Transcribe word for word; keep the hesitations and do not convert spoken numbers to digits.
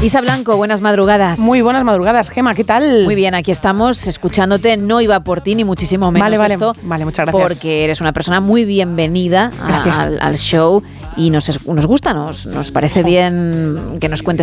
Isa Blanco, buenas madrugadas. Muy buenas madrugadas, Gema, ¿qué tal? Muy bien, aquí estamos escuchándote. No iba por ti, ni muchísimo menos vale, vale, esto. Vale, muchas gracias. Porque eres una persona muy bienvenida a, al, al show y nos, nos gusta, nos, nos parece bien que nos cuentes